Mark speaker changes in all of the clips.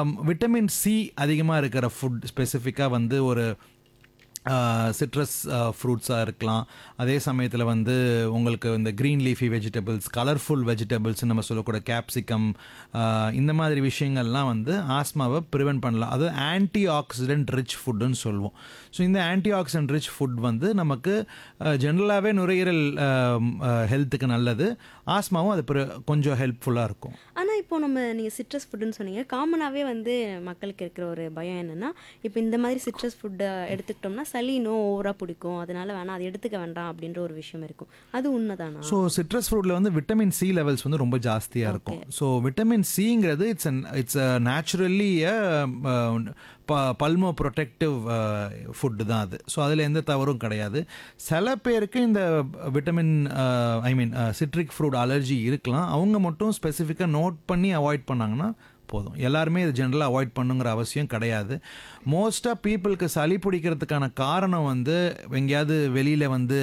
Speaker 1: Vitamin C அதிகமாக இருக்கிற food ஸ்பெசிஃபிக்காக வந்து ஒரு சிட்ரஸ் ஃப்ரூட்ஸாக இருக்கலாம். அதே சமயத்தில் வந்து உங்களுக்கு இந்த க்ரீன் லீஃபி வெஜிடபிள்ஸ், கலர்ஃபுல் வெஜிடபிள்ஸ்னு நம்ம சொல்லக்கூட கேப்சிகம், இந்த மாதிரி விஷயங்கள்லாம் வந்து ஆஸ்மாவை ப்ரிவென்ட் பண்ணலாம். அது ஆன்டி ஆக்சிடென்ட் ரிச் ஃபுட்டுன்னு சொல்லுவோம். ஸோ இந்த ஆன்டி ஆக்சிடென்ட் ரிச் ஃபுட் வந்து நமக்கு ஜென்ரலாகவே நுரையீரல் ஹெல்த்துக்கு நல்லது. ஆஸ்மாவும் அது கொஞ்சம் ஹெல்ப்ஃபுல்லாக இருக்கும்.
Speaker 2: ஆனால் இப்போ நீங்கள் சிட்ரஸ் ஃபுட்டுன்னு சொன்னீங்க. காமனாகவே வந்து மக்களுக்கு இருக்கிற ஒரு பயம் என்னென்னா, இப்போ இந்த மாதிரி சிட்ரஸ் ஃபுட்டை எடுத்துக்கிட்டோம்னா சளி இன்னும் ஓவராக பிடிக்கும், அதனால வேணாம் அது எடுத்துக்க வேண்டாம் அப்படின்ற ஒரு விஷயம் இருக்கும். அது உண்மைதானா?
Speaker 1: ஸோ சிட்ரஸ் ஃப்ரூட்டில் வந்து விட்டமின் சி லெவல்ஸ் வந்து ரொம்ப ஜாஸ்தியாக இருக்கும். So vitamin சிங்கிறது it's naturally பல்மோ protective food தான் அது. ஸோ அதில் எந்த தவறும் கிடையாது. சில பேருக்கு இந்த விட்டமின் சிட்ரிக் ஃப்ரூட் அலர்ஜி இருக்கலாம். அவங்க மட்டும் ஸ்பெசிஃபிக்காக நோட் பண்ணி அவாய்ட் பண்ணாங்கன்னா போதும். எல்லாருமே இது ஜென்ரலாக அவாய்ட் பண்ணுங்கிற அவசியம் கிடையாது. மோஸ்ட்டாக பீப்புளுக்கு சளி பிடிக்கிறதுக்கான காரணம் வந்து எங்கேயாவது வெளியில் வந்து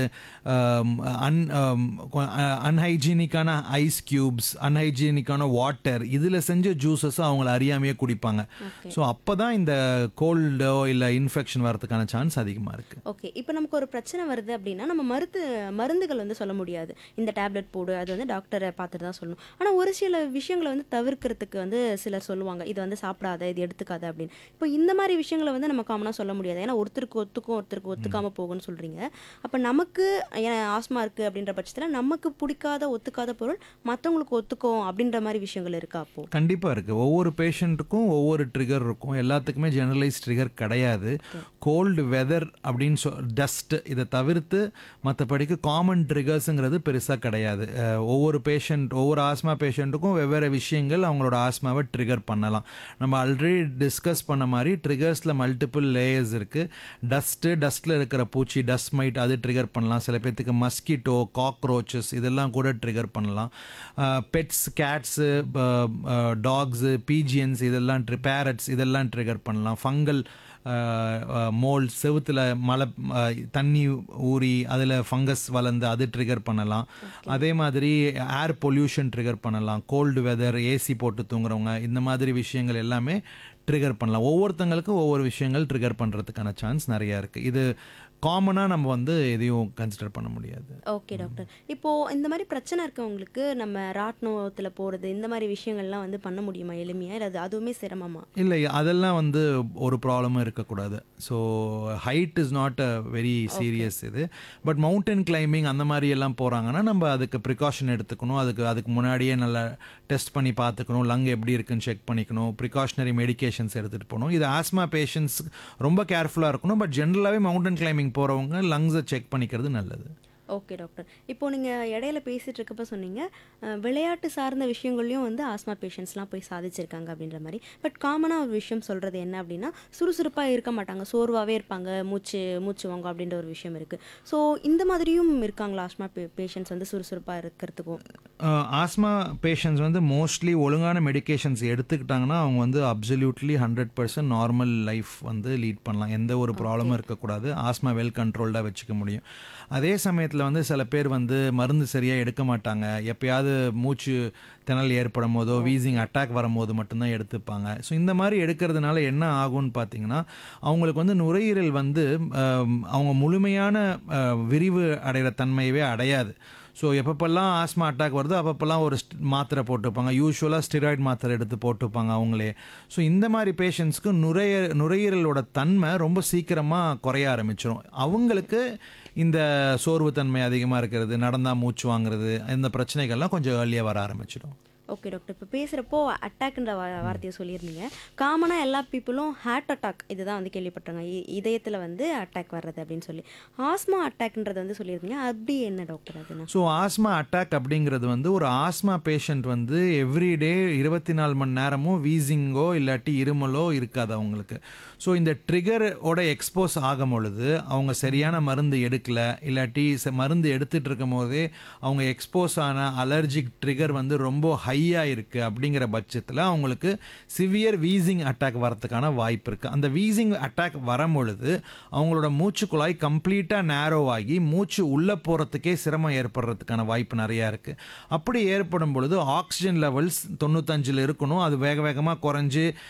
Speaker 1: அன்ஹைஜீனிக்கான ஐஸ் க்யூப்ஸ், அன்ஹைஜீனிக்கான வாட்டர், இதில் செஞ்ச ஜூஸஸும் அவங்கள அறியாமையே குடிப்பாங்க. ஸோ அப்போ தான் இந்த கோல்டோ இல்லை இன்ஃபெக்ஷன் வரதுக்கான சான்ஸ் அதிகமாக இருக்குது.
Speaker 2: ஓகே, இப்போ நமக்கு ஒரு பிரச்சனை வருது அப்படின்னா நம்ம மருந்துகள் வந்து சொல்ல முடியாது. இந்த டேப்லெட் போடு, அது வந்து டாக்டரை பார்த்துட்டு தான் சொல்லணும். ஆனால் ஒரு சில விஷயங்களை வந்து தவிர்க்கிறதுக்கு வந்து சிலர் சொல்லுவாங்க, இது வந்து சாப்பிடாத, இது எடுத்துக்காத அப்படின்னு. இப்போ இந்த மாதிரி விஷயங்களை வந்து நம்ம காமனாக சொல்ல முடியாது. ஏன்னா ஒருத்தருக்கு ஒத்துக்கும், ஒருத்தருக்கு ஒத்துக்காமல் போகும்னு சொல்கிறீங்க. அப்போ நமக்கு ஆஸ்மா இருக்குது அப்படின்ற பட்சத்தில் நமக்கு பிடிக்காத ஒத்துக்காத பொருள் மற்றவங்களுக்கு ஒத்துக்கும் அப்படின்ற மாதிரி விஷயங்கள் இருக்கா? அப்போ
Speaker 1: கண்டிப்பாக இருக்குது. ஒவ்வொரு பேஷண்ட்டுக்கும் ஒவ்வொரு ட்ரிகர் இருக்கும். எல்லாத்துக்குமே ஜெனரலைஸ் ட்ரிகர் கிடையாது. கோல்டு வெதர் அப்படின்னு டஸ்ட், இதை தவிர்த்து மற்றபடிக்கு காமன் ட்ரிகர்ஸுங்கிறது பெருசாக கிடையாது. ஒவ்வொரு ஆஸ்மா பேஷண்ட்டுக்கும் வெவ்வேறு விஷயங்கள் அவங்களோட ஆஸ்மாவை ட்ரிகர் பண்ணலாம். நம்ம ஆல்ரெடி டிஸ்கஸ் பண்ண மாதிரி ட்ரிகர்ஸில் மல்டிபிள் லேயர்ஸ் இருக்குது. டஸ்ட்டில் இருக்கிற பூச்சி, டஸ்ட் மைட், அது ட்ரிகர் பண்ணலாம். சில பேர்த்துக்கு மஸ்கிட்டோ, காக்ரோச்சஸ் இதெல்லாம் கூட ட்ரிகர் பண்ணலாம். பெட்ஸ், கேட்ஸு, டாக்ஸு, பீஜியன்ஸ் இதெல்லாம், பேரட்ஸ் இதெல்லாம் ட்ரிகர் பண்ணலாம். ஃபங்கல் மோல்ட், செவுத்தில் மழை தண்ணி ஊறி அதில் ஃபங்கஸ் வளர்ந்து அது ட்ரிகர் பண்ணலாம். அதே மாதிரி ஏர் பொல்யூஷன் ட்ரிகர் பண்ணலாம். கோல்டு வெதர், ஏசி போட்டு தூங்குறவங்க, இந்த மாதிரி விஷயங்கள் எல்லாமே ட்ரிகர் பண்ணலாம். ஒவ்வொருத்தங்களுக்கும் ஒவ்வொரு விஷயங்கள் ட்ரிகர் பண்ணுறதுக்கான சான்ஸ் நிறையா இருக்குது. இது காமனாக நம்ம வந்து எதையும் கன்சிடர் பண்ண முடியாது.
Speaker 2: ஓகே டாக்டர், இப்போது இந்த மாதிரி பிரச்சனை இருக்கவங்களுக்கு நம்ம ராட்னத்தில் போகிறது இந்த மாதிரி விஷயங்கள்லாம் வந்து பண்ண முடியுமா எளிமையாக, இல்லை அதுவுமே சிரமமா?
Speaker 1: இல்லை, அதெல்லாம் வந்து ஒரு ப்ராப்ளமும் இருக்கக்கூடாது. So height is not a very serious இது. பட் மவுண்டன் கிளைம்பிங் அந்த மாதிரி எல்லாம் போகிறாங்கன்னா நம்ம அதுக்கு ப்ரிகாஷன் எடுத்துக்கணும். அதுக்கு முன்னாடியே நல்லா டெஸ்ட் பண்ணி பார்த்துக்கணும். லங் எப்படி இருக்குன்னு செக் பண்ணிக்கணும். ப்ரிகாஷனரி மெடிகேஷன்ஸ் எடுத்துகிட்டு போகணும். இது ஆஸ்மா பேஷண்ட்ஸ் ரொம்ப கேர்ஃபுல்லாக இருக்கணும். பட் ஜென்ரலாகவே மவுண்டன் கிளைம்பிங் போகிறவங்க லங்ஸை செக் பண்ணிக்கிறது நல்லது.
Speaker 2: ஓகே டாக்டர், இப்போது நீங்கள் இடையில பேசிகிட்டு இருக்கப்போ சொன்னீங்க விளையாட்டு சார்ந்த விஷயங்கள்லையும் வந்து ஆஸ்மா பேஷண்ட்ஸ்லாம் போய் சாதிச்சிருக்காங்க அப்படின்ற மாதிரி. பட் காமனாக ஒரு விஷயம் சொல்கிறது என்ன அப்படின்னா, சுறுசுறுப்பாக இருக்க மாட்டாங்க, சோர்வாகவே இருப்பாங்க, மூச்சு வாங்க அப்படின்ற ஒரு விஷயம் இருக்குது. ஸோ இந்த மாதிரியும் இருக்காங்களா ஆஸ்மா பேஷண்ட்ஸ் வந்து சுறுசுறுப்பாக இருக்கிறதுக்கும்?
Speaker 1: ஆஸ்மா பேஷண்ட்ஸ் வந்து மோஸ்ட்லி ஒழுங்கான மெடிகேஷன்ஸ் எடுத்துக்கிட்டாங்கன்னா அவங்க வந்து அப்சல்யூட்லி 100% நார்மல் லைஃப் வந்து லீட் பண்ணலாம். எந்த ஒரு ப்ராப்ளமும் இருக்கக்கூடாது. ஆஸ்மா வெல் கண்ட்ரோல்டாக வச்சுக்க முடியும். அதே சமயத்தில் வந்து சில பேர் வந்து மருந்து சரியாக எடுக்க மாட்டாங்க. எப்பயாவது மூச்சு திணறல் ஏற்படும் போதோ, வீசிங் அட்டாக் வரும்போது மட்டும்தான் எடுத்துப்பாங்க. ஸோ இந்த மாதிரி எடுக்கிறதுனால என்ன ஆகும்னு பார்த்தீங்கன்னா, அவங்களுக்கு வந்து நுரையீரல் வந்து அவங்க முழுமையான விரிவு அடைகிற தன்மையவே அடையாது. ஸோ எப்பப்பெல்லாம் ஆஸ்மா அட்டாக் வருதோ அப்பப்பெல்லாம் ஒரு மாத்திரை போட்டுப்பாங்க. யூஸ்வலாக ஸ்டிராய்டு மாத்திரை எடுத்து போட்டுப்பாங்க அவங்களே. ஸோ இந்த மாதிரி பேஷண்ட்ஸ்க்கு நுரையீரலோட தன்மை ரொம்ப சீக்கிரமாக குறைய ஆரம்பிச்சிடும். அவங்களுக்கு இந்த சோர்வுத்தன்மை அதிகமாக இருக்கிறது, நடந்தால் மூச்சு வாங்குறது, இந்த பிரச்சனைகள்லாம் கொஞ்சம் ஏர்லியாக வர ஆரம்பிச்சிடும்.
Speaker 2: ஓகே டாக்டர், இப்போ பேசுகிறப்போ அட்டாக்ன்ற வார்த்தையை சொல்லியிருந்தீங்க. காமனாக எல்லா பீப்புளும் ஹார்ட் அட்டாக் இதுதான் வந்து கேள்விப்பட்டாங்க, இதயத்தில் வந்து அட்டாக் வர்றது அப்படின்னு சொல்லி. ஆஸ்மா அட்டாக்ன்றது வந்து சொல்லியிருந்தீங்க, அப்படி என்ன டாக்டர் அதுனா?
Speaker 1: ஸோ ஆஸ்மா அட்டாக் அப்படிங்கிறது வந்து ஒரு ஆஸ்மா பேஷண்ட் வந்து எவ்ரிடே 24 மணி நேரமும் வீசிங்கோ இல்லாட்டி இருமலோ இருக்காது அவங்களுக்கு. ஸோ இந்த ட்ரிகரோட எக்ஸ்போஸ் ஆகும் பொழுது அவங்க சரியான மருந்து எடுக்கலை, இல்லாட்டி மருந்து எடுத்துகிட்டு இருக்கும் போதே அவங்க எக்ஸ்போஸ் ஆன அலர்ஜிக் ட்ரிகர் வந்து ரொம்ப ஹையாக இருக்குது அப்படிங்கிற பட்சத்தில் அவங்களுக்கு சிவியர் வீசிங் அட்டாக் வரதுக்கான வாய்ப்பு இருக்குது. அந்த வீசிங் அட்டாக் வரும் பொழுது அவங்களோட மூச்சு குழாய் கம்ப்ளீட்டாக நேரோ ஆகி மூச்சு உள்ளே போகிறதுக்கே சிரமம் ஏற்படுறதுக்கான வாய்ப்பு நிறையா இருக்குது. அப்படி ஏற்படும் பொழுது ஆக்சிஜன் லெவல்ஸ் 95 இருக்கணும், அது வேகமாக குறைஞ்சி